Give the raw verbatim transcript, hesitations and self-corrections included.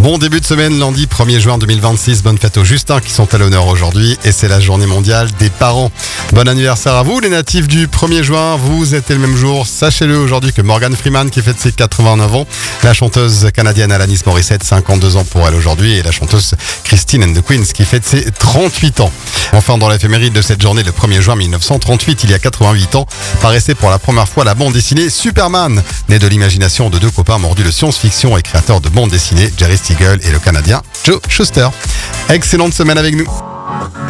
Bon début de semaine, lundi premier juin deux mille vingt-six. Bonne fête aux Justins qui sont à l'honneur aujourd'hui et c'est la journée mondiale des parents. Bon anniversaire à vous les natifs du premier juin. Vous êtes le même jour. Sachez-le aujourd'hui que Morgan Freeman qui fête ses quatre-vingt-neuf ans. La chanteuse canadienne Alanis Morissette, cinquante-deux ans pour elle aujourd'hui. Et la chanteuse Christine and the Queens qui fête ses trente-huit ans. Enfin, dans l'éphéméride de cette journée, le premier juin mille neuf cent trente-huit, il y a quatre-vingt-huit ans, paraissait pour la première fois la bande dessinée Superman, née de l'imagination de deux copains mordus de science-fiction et créateurs de bande dessinée, Jerry Siegel et le Canadien Joe Shuster. Excellente semaine avec nous.